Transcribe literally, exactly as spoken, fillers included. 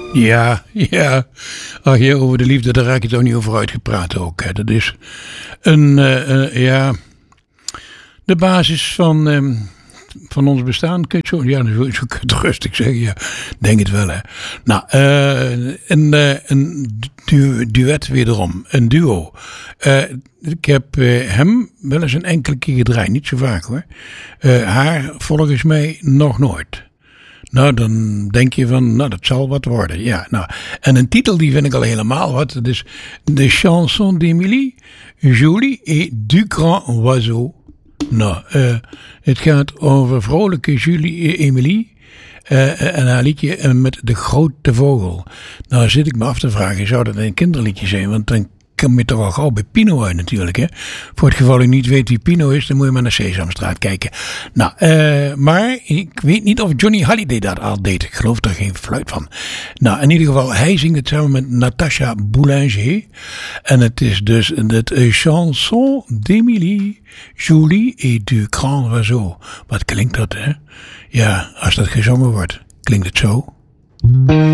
Ja, ja. Ach ja, over de liefde, daar raak je toch niet over uitgepraat ook. Hè. Dat is een, uh, uh, ja, de basis van, um, van ons bestaan. Kun je zo, ja, zo, zo kun je het rustig zeggen. Ja, denk het wel, hè. Nou, uh, een, uh, een du- duet wederom. Een duo. Uh, ik heb uh, hem wel eens een enkele keer gedraaid. Niet zo vaak, hoor. Uh, haar volgens mij nog nooit. Nou, dan denk je van, nou, dat zal wat worden. Ja, nou. En een titel die vind ik al helemaal wat. Dat is De Chanson d'Émilie, Julie et du Grand Oiseau. Nou, uh, het gaat over vrolijke Julie en Émilie. Uh, en haar liedje met De Grote Vogel. Nou zit ik me af te vragen, zou dat een kinderliedje zijn? Want dan kom je toch al gauw bij Pino uit natuurlijk. Hè? Voor het geval u niet weet wie Pino is, dan moet je maar naar Sesamstraat kijken. Nou, uh, maar ik weet niet of Johnny Hallyday dat al deed. Ik geloof er geen fluit van. Nou, in ieder geval, hij zingt het samen met Natasha Boulanger. En het is dus het Chanson d'Émilie, Julie et du Grand Oiseau. Wat klinkt dat, hè? Ja, als dat gezongen wordt, klinkt het zo.